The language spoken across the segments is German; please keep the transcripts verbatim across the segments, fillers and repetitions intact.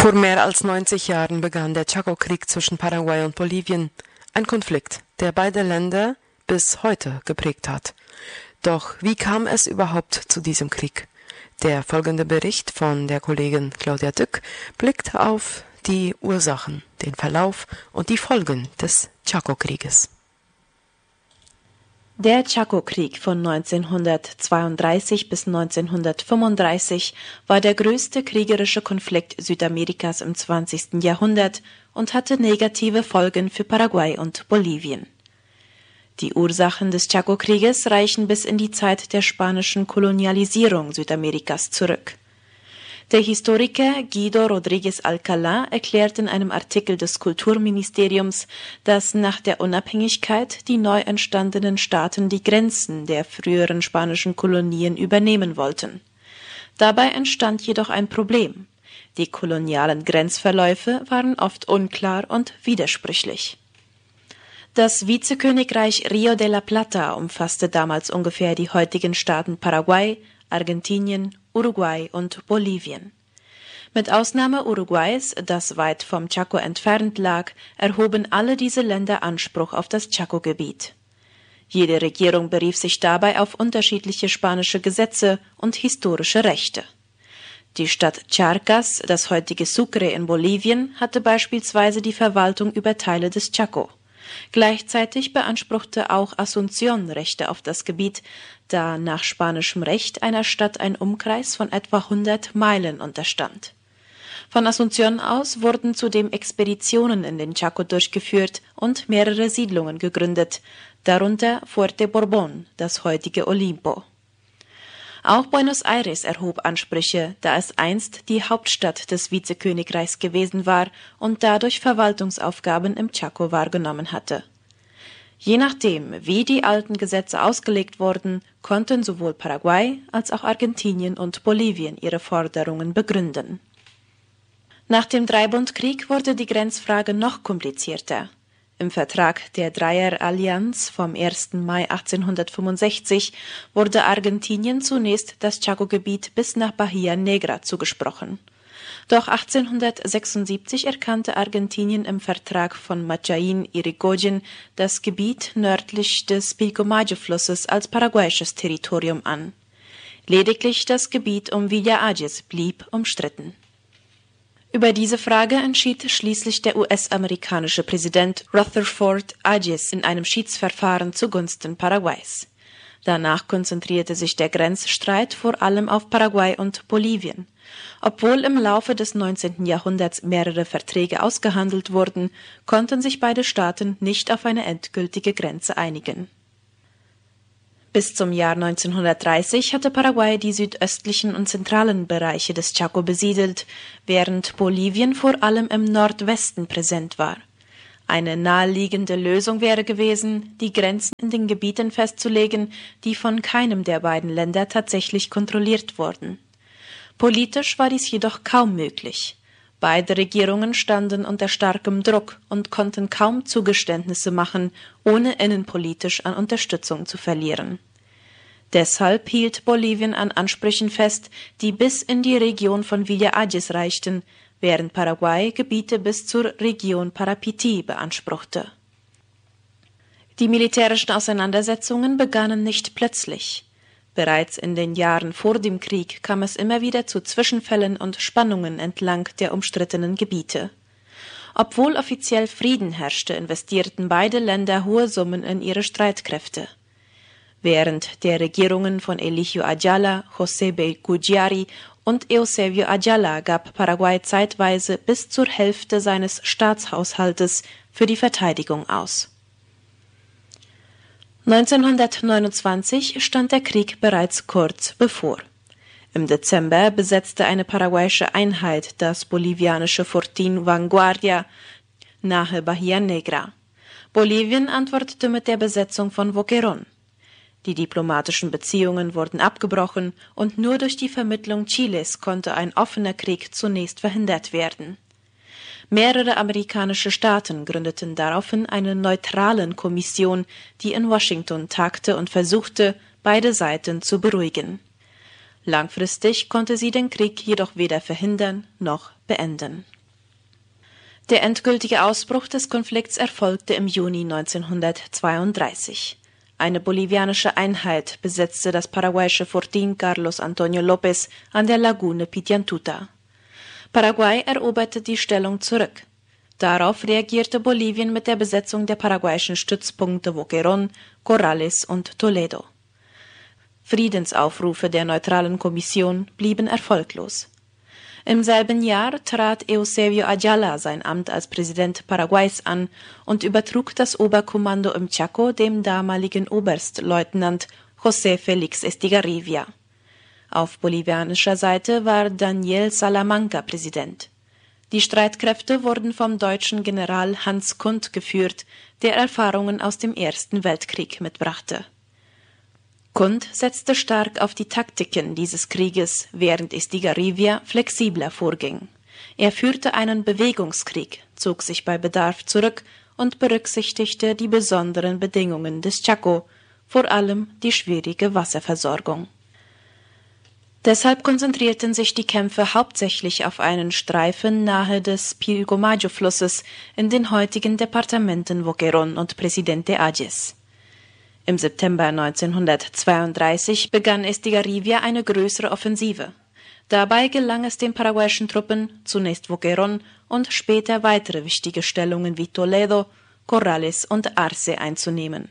Vor mehr als neunzig Jahren begann der Chaco-Krieg zwischen Paraguay und Bolivien, ein Konflikt, der beide Länder bis heute geprägt hat. Doch wie kam es überhaupt zu diesem Krieg? Der folgende Bericht von der Kollegin Claudia Dück blickt auf die Ursachen, den Verlauf und die Folgen des Chaco-Krieges. Der Chaco-Krieg von neunzehnhundertzweiunddreißig bis neunzehnhundertfünfunddreißig war der größte kriegerische Konflikt Südamerikas im zwanzigsten Jahrhundert und hatte negative Folgen für Paraguay und Bolivien. Die Ursachen des Chaco-Krieges reichen bis in die Zeit der spanischen Kolonialisierung Südamerikas zurück. Der Historiker Guido Rodríguez Alcalá erklärt in einem Artikel des Kulturministeriums, dass nach der Unabhängigkeit die neu entstandenen Staaten die Grenzen der früheren spanischen Kolonien übernehmen wollten. Dabei entstand jedoch ein Problem. Die kolonialen Grenzverläufe waren oft unklar und widersprüchlich. Das Vizekönigreich Río de la Plata umfasste damals ungefähr die heutigen Staaten Paraguay, Argentinien, Uruguay und Bolivien. Mit Ausnahme Uruguays, das weit vom Chaco entfernt lag, erhoben alle diese Länder Anspruch auf das Chaco-Gebiet. Jede Regierung berief sich dabei auf unterschiedliche spanische Gesetze und historische Rechte. Die Stadt Charcas, das heutige Sucre in Bolivien, hatte beispielsweise die Verwaltung über Teile des Chaco. Gleichzeitig beanspruchte auch Asunción Rechte auf das Gebiet, da nach spanischem Recht einer Stadt ein Umkreis von etwa hundert Meilen unterstand. Von Asunción aus wurden zudem Expeditionen in den Chaco durchgeführt und mehrere Siedlungen gegründet, darunter Fuerte Borbón, das heutige Olimpo. Auch Buenos Aires erhob Ansprüche, da es einst die Hauptstadt des Vizekönigreichs gewesen war und dadurch Verwaltungsaufgaben im Chaco wahrgenommen hatte. Je nachdem, wie die alten Gesetze ausgelegt wurden, konnten sowohl Paraguay als auch Argentinien und Bolivien ihre Forderungen begründen. Nach dem Dreibundkrieg wurde die Grenzfrage noch komplizierter. Im Vertrag der Dreierallianz vom ersten Mai achtzehnhundertfünfundsechzig wurde Argentinien zunächst das Chaco-Gebiet bis nach Bahía Negra zugesprochen. Doch achtzehnhundertsechsundsiebzig erkannte Argentinien im Vertrag von Machain-Irigoyen das Gebiet nördlich des Pilcomayo-Flusses als paraguayisches Territorium an. Lediglich das Gebiet um Villa Ayes blieb umstritten. Über diese Frage entschied schließlich der U S-amerikanische Präsident Rutherford Ayes in einem Schiedsverfahren zugunsten Paraguays. Danach konzentrierte sich der Grenzstreit vor allem auf Paraguay und Bolivien. Obwohl im Laufe des neunzehnten Jahrhunderts mehrere Verträge ausgehandelt wurden, konnten sich beide Staaten nicht auf eine endgültige Grenze einigen. Bis zum Jahr neunzehnhundertdreißig hatte Paraguay die südöstlichen und zentralen Bereiche des Chaco besiedelt, während Bolivien vor allem im Nordwesten präsent war. Eine naheliegende Lösung wäre gewesen, die Grenzen in den Gebieten festzulegen, die von keinem der beiden Länder tatsächlich kontrolliert wurden. Politisch war dies jedoch kaum möglich. Beide Regierungen standen unter starkem Druck und konnten kaum Zugeständnisse machen, ohne innenpolitisch an Unterstützung zu verlieren. Deshalb hielt Bolivien an Ansprüchen fest, die bis in die Region von Villa Ayes reichten, während Paraguay Gebiete bis zur Region Parapití beanspruchte. Die militärischen Auseinandersetzungen begannen nicht plötzlich. Bereits in den Jahren vor dem Krieg kam es immer wieder zu Zwischenfällen und Spannungen entlang der umstrittenen Gebiete. Obwohl offiziell Frieden herrschte, investierten beide Länder hohe Summen in ihre Streitkräfte. Während der Regierungen von Eligio Ayala, José Belcugiari und Eusebio Ayala gab Paraguay zeitweise bis zur Hälfte seines Staatshaushaltes für die Verteidigung aus. neunzehnhundertneunundzwanzig stand der Krieg bereits kurz bevor. Im Dezember besetzte eine paraguayische Einheit das bolivianische Fortín Vanguardia nahe Bahía Negra. Bolivien antwortete mit der Besetzung von Boquerón. Die diplomatischen Beziehungen wurden abgebrochen und nur durch die Vermittlung Chiles konnte ein offener Krieg zunächst verhindert werden. Mehrere amerikanische Staaten gründeten daraufhin eine neutralen Kommission, die in Washington tagte und versuchte, beide Seiten zu beruhigen. Langfristig konnte sie den Krieg jedoch weder verhindern noch beenden. Der endgültige Ausbruch des Konflikts erfolgte im Juni neunzehnhundertzweiunddreißig. Eine bolivianische Einheit besetzte das paraguayische Fortín Carlos Antonio López an der Lagune Pitiantuta. Paraguay eroberte die Stellung zurück. Darauf reagierte Bolivien mit der Besetzung der paraguayischen Stützpunkte Boquerón, Corrales und Toledo. Friedensaufrufe der Neutralen Kommission blieben erfolglos. Im selben Jahr trat Eusebio Ayala sein Amt als Präsident Paraguays an und übertrug das Oberkommando im Chaco dem damaligen Oberstleutnant José Félix Estigarribia. Auf bolivianischer Seite war Daniel Salamanca Präsident. Die Streitkräfte wurden vom deutschen General Hans Kund geführt, der Erfahrungen aus dem Ersten Weltkrieg mitbrachte. Kund setzte stark auf die Taktiken dieses Krieges, während Estigarribia flexibler vorging. Er führte einen Bewegungskrieg, zog sich bei Bedarf zurück und berücksichtigte die besonderen Bedingungen des Chaco, vor allem die schwierige Wasserversorgung. Deshalb konzentrierten sich die Kämpfe hauptsächlich auf einen Streifen nahe des Pilcomayo-Flusses in den heutigen Departementen Boquerón und Presidente Ayes. Im September neunzehnhundertzweiunddreißig begann Estigarribia eine größere Offensive. Dabei gelang es den paraguayischen Truppen, zunächst Boquerón und später weitere wichtige Stellungen wie Toledo, Corrales und Arce einzunehmen.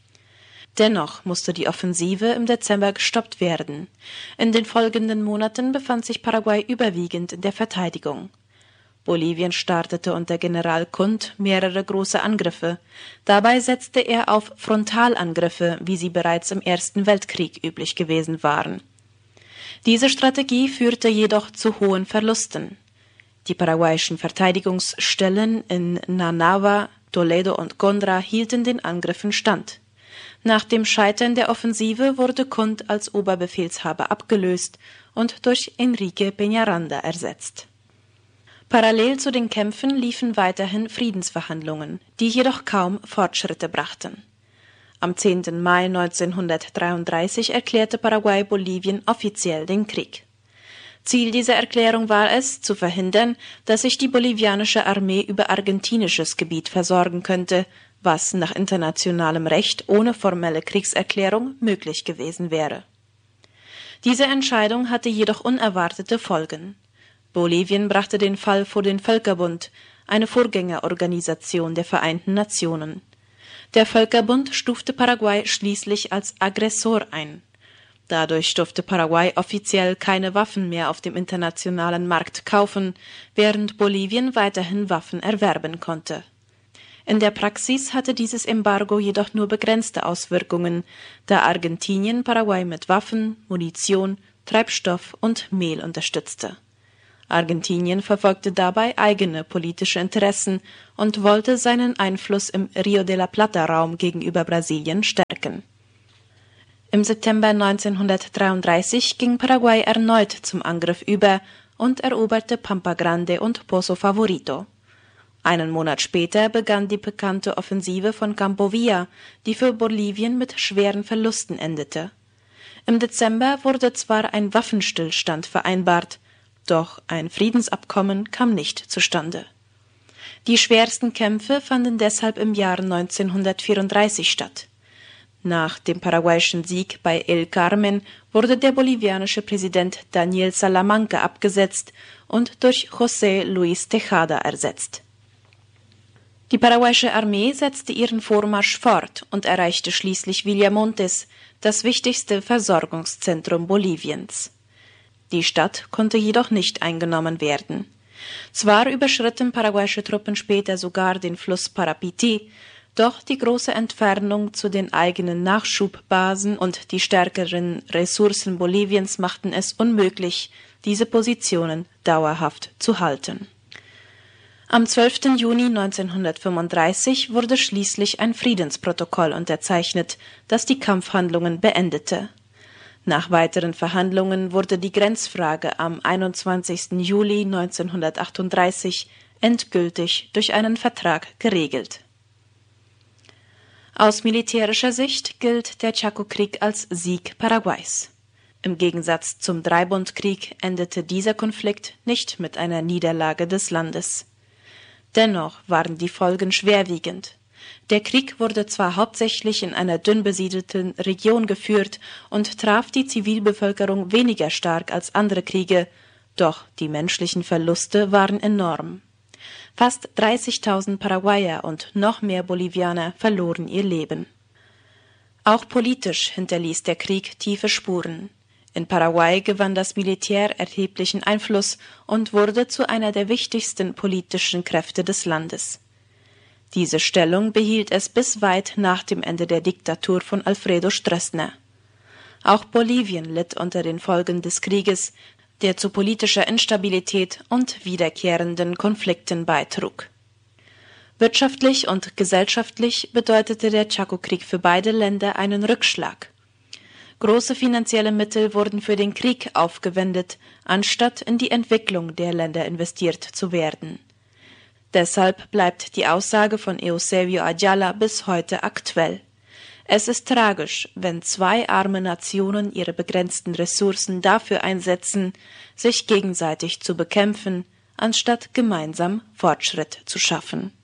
Dennoch musste die Offensive im Dezember gestoppt werden. In den folgenden Monaten befand sich Paraguay überwiegend in der Verteidigung. Bolivien startete unter General Kund mehrere große Angriffe. Dabei setzte er auf Frontalangriffe, wie sie bereits im Ersten Weltkrieg üblich gewesen waren. Diese Strategie führte jedoch zu hohen Verlusten. Die paraguayischen Verteidigungsstellen in Nanava, Toledo und Gondra hielten den Angriffen stand. Nach dem Scheitern der Offensive wurde Kund als Oberbefehlshaber abgelöst und durch Enrique Peñaranda ersetzt. Parallel zu den Kämpfen liefen weiterhin Friedensverhandlungen, die jedoch kaum Fortschritte brachten. Am zehnten Mai neunzehnhundertdreiunddreißig erklärte Paraguay Bolivien offiziell den Krieg. Ziel dieser Erklärung war es, zu verhindern, dass sich die bolivianische Armee über argentinisches Gebiet versorgen könnte, was nach internationalem Recht ohne formelle Kriegserklärung möglich gewesen wäre. Diese Entscheidung hatte jedoch unerwartete Folgen. Bolivien brachte den Fall vor den Völkerbund, eine Vorgängerorganisation der Vereinten Nationen. Der Völkerbund stufte Paraguay schließlich als Aggressor ein. Dadurch durfte Paraguay offiziell keine Waffen mehr auf dem internationalen Markt kaufen, während Bolivien weiterhin Waffen erwerben konnte. In der Praxis hatte dieses Embargo jedoch nur begrenzte Auswirkungen, da Argentinien Paraguay mit Waffen, Munition, Treibstoff und Mehl unterstützte. Argentinien verfolgte dabei eigene politische Interessen und wollte seinen Einfluss im Rio de la Plata-Raum gegenüber Brasilien stärken. Im September neunzehnhundertdreiunddreißig ging Paraguay erneut zum Angriff über und eroberte Pampa Grande und Pozo Favorito. Einen Monat später begann die bekannte Offensive von Campo Villa, die für Bolivien mit schweren Verlusten endete. Im Dezember wurde zwar ein Waffenstillstand vereinbart, doch ein Friedensabkommen kam nicht zustande. Die schwersten Kämpfe fanden deshalb im Jahr neunzehnhundertvierunddreißig statt. Nach dem paraguayischen Sieg bei El Carmen wurde der bolivianische Präsident Daniel Salamanca abgesetzt und durch José Luis Tejada ersetzt. Die paraguayische Armee setzte ihren Vormarsch fort und erreichte schließlich Villamontes, das wichtigste Versorgungszentrum Boliviens. Die Stadt konnte jedoch nicht eingenommen werden. Zwar überschritten paraguayische Truppen später sogar den Fluss Parapiti, doch die große Entfernung zu den eigenen Nachschubbasen und die stärkeren Ressourcen Boliviens machten es unmöglich, diese Positionen dauerhaft zu halten. Am zwölften Juni neunzehnhundertfünfunddreißig wurde schließlich ein Friedensprotokoll unterzeichnet, das die Kampfhandlungen beendete. Nach weiteren Verhandlungen wurde die Grenzfrage am einundzwanzigsten Juli neunzehnhundertachtunddreißig endgültig durch einen Vertrag geregelt. Aus militärischer Sicht gilt der Chaco-Krieg als Sieg Paraguays. Im Gegensatz zum Dreibundkrieg endete dieser Konflikt nicht mit einer Niederlage des Landes. Dennoch waren die Folgen schwerwiegend. Der Krieg wurde zwar hauptsächlich in einer dünn besiedelten Region geführt und traf die Zivilbevölkerung weniger stark als andere Kriege, doch die menschlichen Verluste waren enorm. Fast dreißigtausend Paraguayer und noch mehr Bolivianer verloren ihr Leben. Auch politisch hinterließ der Krieg tiefe Spuren. In Paraguay gewann das Militär erheblichen Einfluss und wurde zu einer der wichtigsten politischen Kräfte des Landes. Diese Stellung behielt es bis weit nach dem Ende der Diktatur von Alfredo Stroessner. Auch Bolivien litt unter den Folgen des Krieges, der zu politischer Instabilität und wiederkehrenden Konflikten beitrug. Wirtschaftlich und gesellschaftlich bedeutete der Chaco-Krieg für beide Länder einen Rückschlag. Große finanzielle Mittel wurden für den Krieg aufgewendet, anstatt in die Entwicklung der Länder investiert zu werden. Deshalb bleibt die Aussage von Eusebio Ayala bis heute aktuell. Es ist tragisch, wenn zwei arme Nationen ihre begrenzten Ressourcen dafür einsetzen, sich gegenseitig zu bekämpfen, anstatt gemeinsam Fortschritt zu schaffen.